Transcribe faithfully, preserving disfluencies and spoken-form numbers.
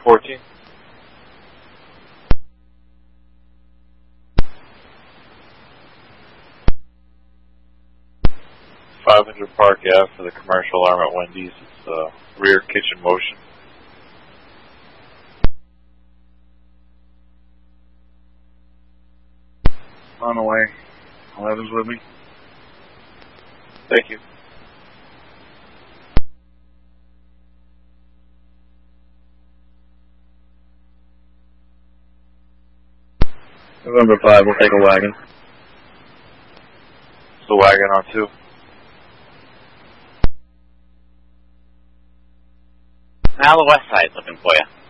fourteen. five hundred Park Ave for the commercial arm at Wendy's. It's uh, rear kitchen motion. On the way. eleven's with me. Thank you. November five, we'll take a wagon. It's the wagon on two. Now the west side looking for you.